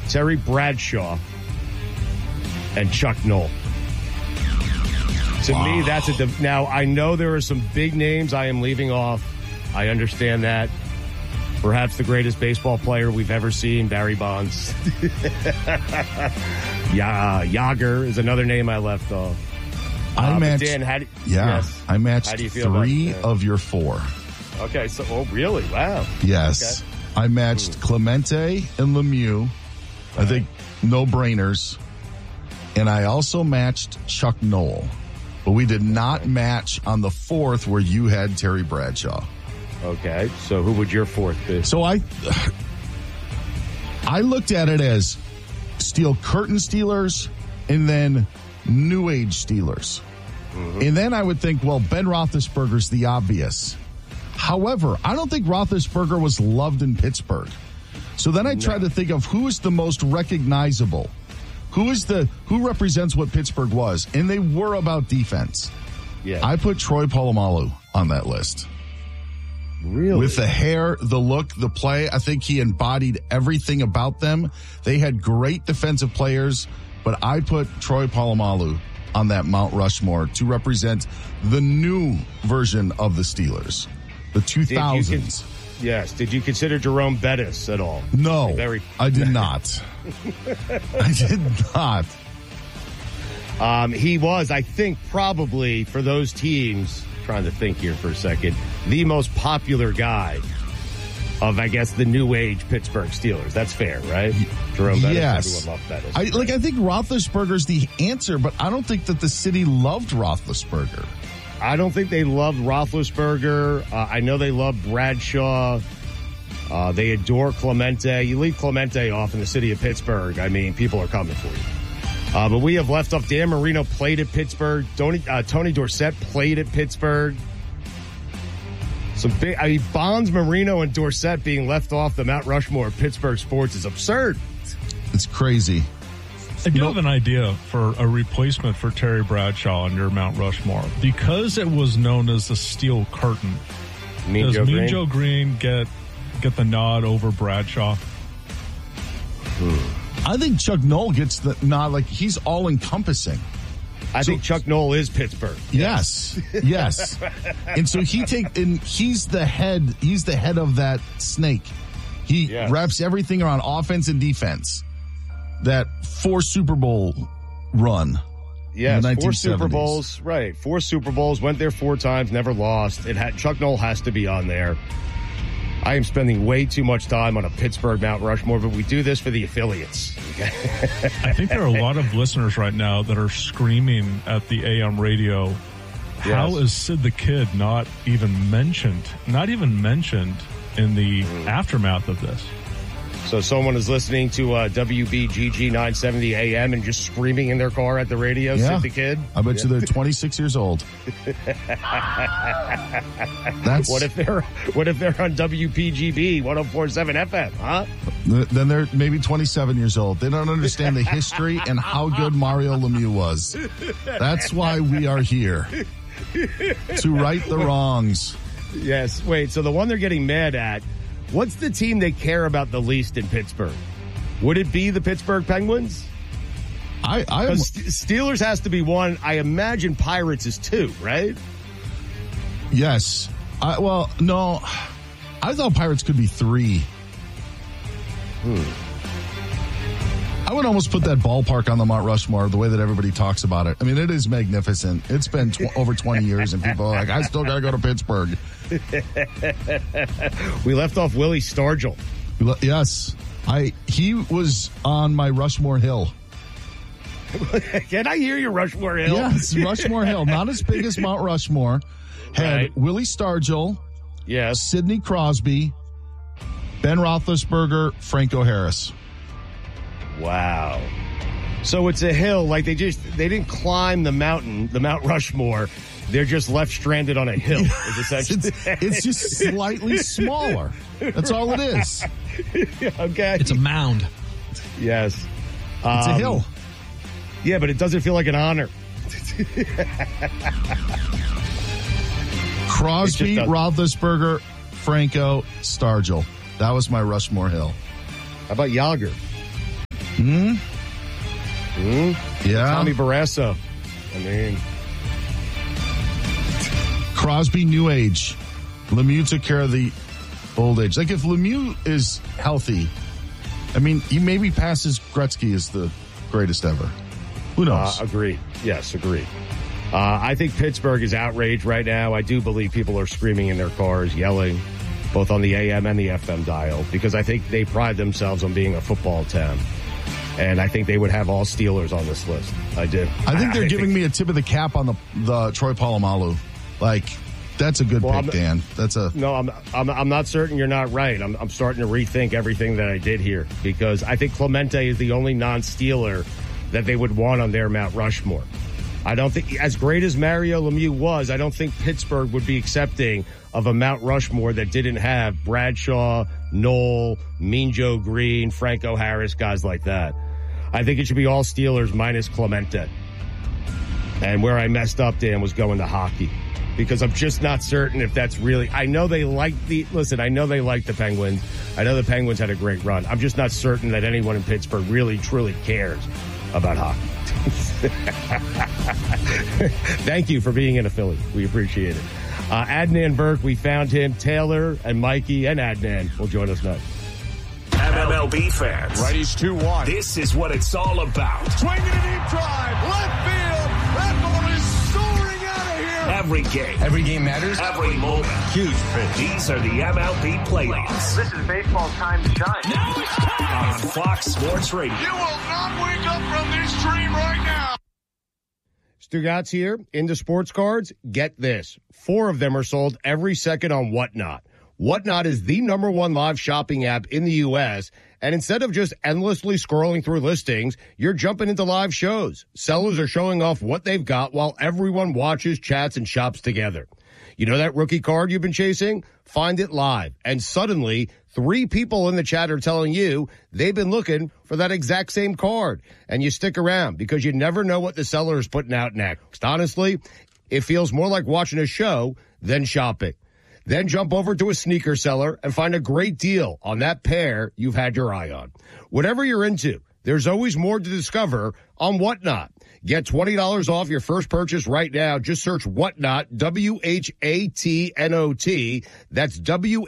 Terry Bradshaw, and Chuck Noll. To me, that's now, I know there are some big names I am leaving off. I understand that. Perhaps the greatest baseball player we've ever seen, Barry Bonds. Yager is another name I left off. I matched, Dan, I matched how do you feel 3 about of your 4. Okay, so, really? Wow. Yes. Okay. I matched Clemente and Lemieux. I think no-brainers. And I also matched Chuck Noll. But we did not match on the 4th where you had Terry Bradshaw. Okay, so who would your 4th be? So I looked at it as Steel Curtain Steelers and then New Age Steelers. Mm-hmm. And then I would think, well, Ben Roethlisberger's the obvious. However, I don't think Roethlisberger was loved in Pittsburgh. So then I tried to think of who is the most recognizable. Who represents what Pittsburgh was? And they were about defense. Yeah. I put Troy Polamalu on that list. Really? With the hair, the look, the play, I think he embodied everything about them. They had great defensive players, but I put Troy Polamalu on that Mount Rushmore to represent the new version of the Steelers, the 2000s. Yes. Did you consider Jerome Bettis at all? No, I did not. I did not. He was, I think, probably for those teams, trying to think here for a second, the most popular guy of, I guess, the new age Pittsburgh Steelers. That's fair, right? Jerome Bettis. Yes. Everyone loved Bettis. I think Roethlisberger's the answer, but I don't think that the city loved Roethlisberger. I don't think they loved Roethlisberger. I know they loved Bradshaw. They adore Clemente. You leave Clemente off in the city of Pittsburgh, I mean, people are coming for you. But we have left off. Dan Marino played at Pittsburgh. Tony Dorsett played at Pittsburgh. Some big, Bonds, Marino, and Dorsett being left off the Mount Rushmore of Pittsburgh sports is absurd. It's crazy. I do have an idea for a replacement for Terry Bradshaw on your Mount Rushmore. Because it was known as the Steel Curtain, does Joe Green get the nod over Bradshaw? I think Chuck Noll gets the nod. Like, he's all-encompassing. I think Chuck Noll is Pittsburgh. Yes. And so he's the head of that snake. He wraps everything around offense and defense. That 4 Super Bowl run. Yes, in the 4 1970s. Super Bowls. Right, 4 Super Bowls, went there 4 times, never lost. Chuck Noll has to be on there. I am spending way too much time on a Pittsburgh Mount Rushmore, but we do this for the affiliates. I think there are a lot of listeners right now that are screaming at the AM radio, how is Sid the Kid not even mentioned in the aftermath of this? So someone is listening to WBGG 970 AM and just screaming in their car at the radio, Sid the Kid? I bet you they're 26 years old. What if they're on WPGB 104.7 FM, huh? Then they're maybe 27 years old. They don't understand the history and how good Mario Lemieux was. That's why we are here. To right the wrongs. Yes. Wait, so the one they're getting mad at, what's the team they care about the least in Pittsburgh? Would it be the Pittsburgh Penguins? Steelers has to be 1. I imagine Pirates is 2, right? Yes. No. I thought Pirates could be 3. I would almost put that ballpark on the Mount Rushmore the way that everybody talks about it. I mean, it is magnificent. It's been over 20 years and people are like, I still got to go to Pittsburgh. We left off Willie Stargell. Yes. He was on my Rushmore Hill. Can I hear your Rushmore Hill? Yes, Rushmore Hill. Not as big as Mount Rushmore. Had Willie Stargell. Yes. Sidney Crosby. Ben Roethlisberger. Franco Harris. Wow. So it's a hill, like they didn't climb the mountain, the Mount Rushmore. They're just left stranded on a hill. It's just slightly smaller. That's all it is. Okay. It's a mound. Yes. It's a hill. Yeah, but it doesn't feel like an honor. Crosby, Roethlisberger, Franco, Stargell. That was my Rushmore Hill. How about Yager? Yeah. Tommy Barrasso. I mean, Crosby, new age. Lemieux took care of the old age. Like if Lemieux is healthy, I mean, he maybe passes Gretzky as the greatest ever. Who knows? Agreed. Yes, agreed. I think Pittsburgh is outraged right now. I do believe people are screaming in their cars, yelling, both on the AM and the FM dial, because I think they pride themselves on being a football town. And I think they would have all Steelers on this list. I do. I think they're giving me a tip of the cap on the Troy Polamalu. Like, that's a good pick, Dan. No, I'm not certain you're not right. I'm starting to rethink everything that I did here, because I think Clemente is the only non-Steeler that they would want on their Mount Rushmore. I don't think, as great as Mario Lemieux was, I don't think Pittsburgh would be accepting of a Mount Rushmore that didn't have Bradshaw, Knoll, Mean Joe Green, Franco Harris, guys like that. I think it should be all Steelers minus Clemente. And where I messed up, Dan, was going to hockey, because I'm just not certain if that's really, I know they like the Penguins. I know the Penguins had a great run. I'm just not certain that anyone in Pittsburgh really, truly cares about hockey. Thank you for being in a Philly. We appreciate it. Adnan Burke, we found him. Taylor and Mikey and Adnan will join us next. MLB fans, righties 2-1. This is what it's all about. Swinging a deep drive, left field. That ball is soaring out of here. Every game matters. Every moment. Huge pitch. These are the MLB playoffs. This is baseball time to shine. Now it's time on Fox Sports Radio. You will not wake up from this dream right now. Stugatz here. Into sports cards. Get this. 4 of them are sold every second on Whatnot. Whatnot is the #1 live shopping app in the U.S., and instead of just endlessly scrolling through listings, you're jumping into live shows. Sellers are showing off what they've got while everyone watches, chats, and shops together. You know that rookie card you've been chasing? Find it live. And suddenly, 3 people in the chat are telling you they've been looking for that exact same card. And you stick around because you never know what the seller is putting out next. Honestly, it feels more like watching a show than shopping. Then jump over to a sneaker seller and find a great deal on that pair you've had your eye on. Whatever you're into, there's always more to discover on Whatnot. Get $20 off your first purchase right now. Just search Whatnot, WHATNOT. That's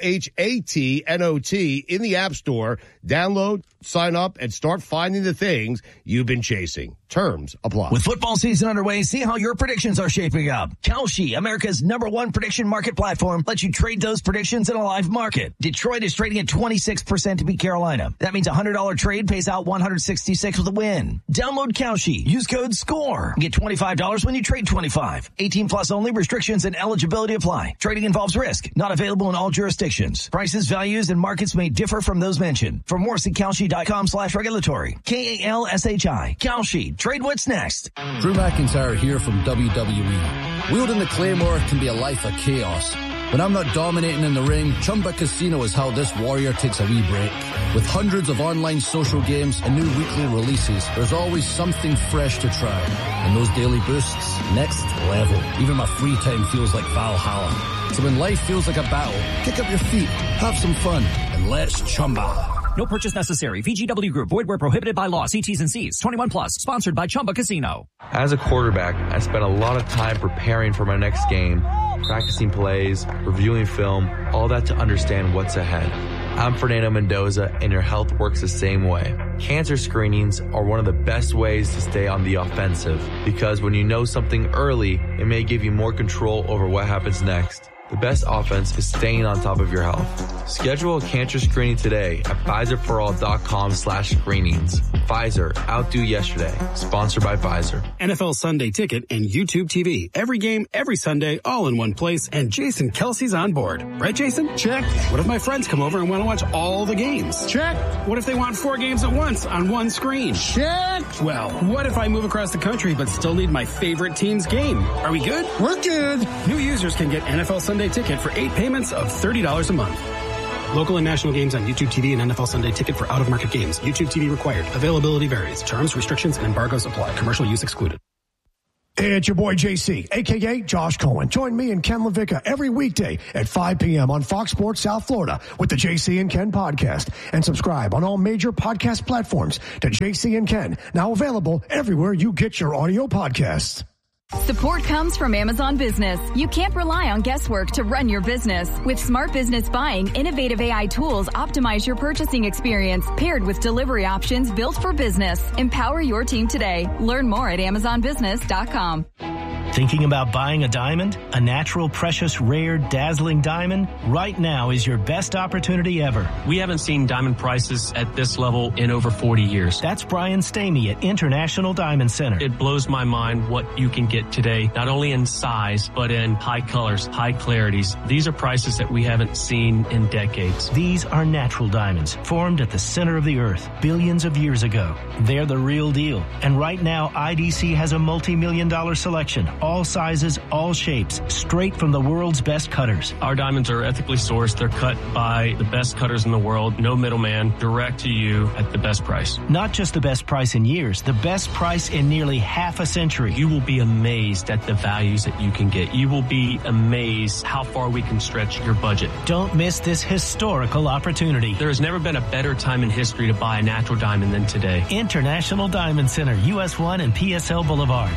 WHATNOT in the App Store. Download, sign up, and start finding the things you've been chasing. Terms apply. With football season underway, see how your predictions are shaping up. Kalshi, America's #1 prediction market platform, lets you trade those predictions in a live market. Detroit is trading at 26% to beat Carolina. That means a $100 trade pays out $166 with a win. Download Kalshi. Use code SCORE. Get $25 when you trade 25. 18 plus only. Restrictions and eligibility apply. Trading involves risk. Not available in all jurisdictions. Prices, values, and markets may differ from those mentioned. For more, see Kalshi.com/regulatory. KALSHI. Kalshi. Trade what's next. Drew McIntyre here from WWE. Wielding the Claymore can be a life of chaos. When I'm not dominating in the ring, Chumba Casino is how this warrior takes a wee break. With hundreds of online social games and new weekly releases, there's always something fresh to try. And those daily boosts, next level. Even my free time feels like Valhalla. So when life feels like a battle, kick up your feet, have some fun, and let's Chumba. No purchase necessary. VGW Group. Void where prohibited by law. See T's and C's. 21 plus. Sponsored by Chumba Casino. As a quarterback, I spent a lot of time preparing for my next game, practicing plays, reviewing film, all that to understand what's ahead. I'm Fernando Mendoza, and your health works the same way. Cancer screenings are one of the best ways to stay on the offensive, because when you know something early, it may give you more control over what happens next. The best offense is staying on top of your health. Schedule a cancer screening today at Pfizerforall.com/screenings. Pfizer, outdo yesterday. Sponsored by Pfizer. NFL Sunday Ticket and YouTube TV. Every game, every Sunday, all in one place. And Jason Kelsey's on board. Right, Jason? Check. What if my friends come over and want to watch all the games? Check. What if they want 4 games at once on one screen? Check. Well, what if I move across the country but still need my favorite team's game? Are we good? We're good. New users can get NFL Sunday Ticket for 8 payments of $30 a month. Local and national games on YouTube TV and NFL Sunday Ticket for out-of-market games. YouTube TV required. Availability varies. Terms, restrictions, and embargoes apply. Commercial use excluded. It's your boy JC, a.k.a. Josh Cohen. Join me and Ken LaVicka every weekday at 5 p.m. on Fox Sports South Florida with the JC and Ken podcast. And subscribe on all major podcast platforms to JC and Ken, now available everywhere you get your audio podcasts. Support comes from Amazon Business. You can't rely on guesswork to run your business. With Smart Business Buying, innovative AI tools optimize your purchasing experience, paired with delivery options built for business. Empower your team today. Learn more at AmazonBusiness.com. Thinking about buying a diamond? A natural, precious, rare, dazzling diamond? Right now is your best opportunity ever. We haven't seen diamond prices at this level in over 40 years. That's Brian Stamey at International Diamond Center. It blows my mind what you can get today, not only in size, but in high colors, high clarities. These are prices that we haven't seen in decades. These are natural diamonds, formed at the center of the earth billions of years ago. They're the real deal. And right now, IDC has a multi-million-dollar selection. All sizes, all shapes, straight from the world's best cutters. Our diamonds are ethically sourced. They're cut by the best cutters in the world. No middleman, direct to you at the best price. Not just the best price in years, the best price in nearly half a century. You will be amazed at the values that you can get. You will be amazed how far we can stretch your budget. Don't miss this historical opportunity. There has never been a better time in history to buy a natural diamond than today. International Diamond Center, US 1 and PSL Boulevard.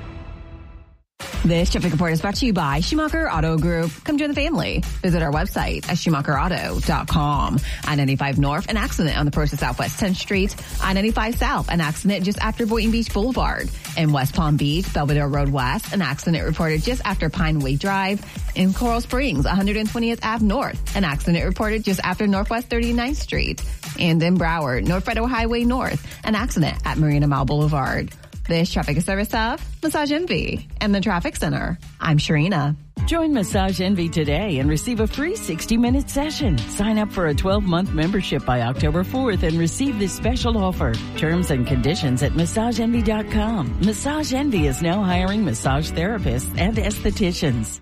This traffic report is brought to you by Schumacher Auto Group. Come join the family. Visit our website at SchumacherAuto.com. I-95 North, an accident on the approach to Southwest 10th Street. I-95 South, an accident just after Boynton Beach Boulevard. In West Palm Beach, Belvedere Road West, an accident reported just after Pineway Drive. In Coral Springs, 120th Ave North, an accident reported just after Northwest 39th Street. And in Broward, North Federal Highway North, an accident at Marina Mile Boulevard. This traffic is service of Massage Envy and the Traffic Center. I'm Sharina. Join Massage Envy today and receive a free 60-minute session. Sign up for a 12-month membership by October 4th and receive this special offer. Terms and conditions at MassageEnvy.com. Massage Envy is now hiring massage therapists and estheticians.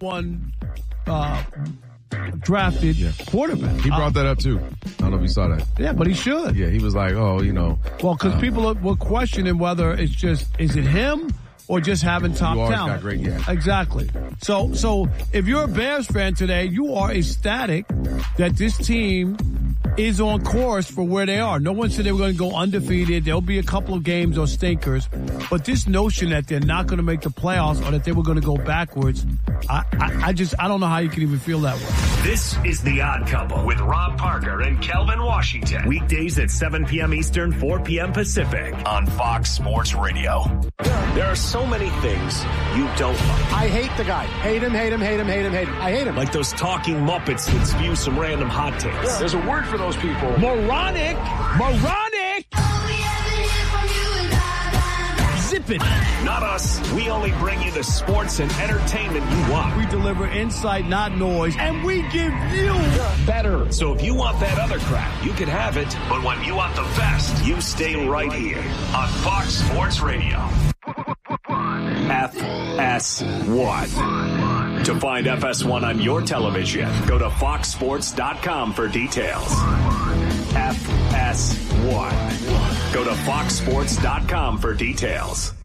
Drafted quarterback. He brought that up too. I don't know if you saw that. Yeah, but he should. Yeah, he was like, oh, you know. Well, because people were questioning whether it's just, is it him or just having top talent? Got great, yeah. Exactly. So if you're a Bears fan today, you are ecstatic that this team is on course for where they are. No one said they were going to go undefeated. There'll be a couple of games or stinkers. But this notion that they're not going to make the playoffs or that they were going to go backwards, I don't know how you can even feel that way. This is The Odd Couple with Rob Parker and Kelvin Washington. Weekdays at 7 p.m. Eastern, 4 p.m. Pacific on Fox Sports Radio. There are so many things you don't like. I hate the guy. Hate him, hate him, hate him, hate him, hate him. I hate him. Like those talking Muppets that spew some random hot takes. Yeah. There's a word for those people. Moronic! Moronic! Zip it! Not us. We only bring you the sports and entertainment you want. We deliver insight, not noise, and we give you better. So if you want that other crap, you can have it. But when you want the best, you stay right here on Fox Sports Radio. FS1. To find FS1 on your television, go to foxsports.com for details. FS1. Go to foxsports.com for details.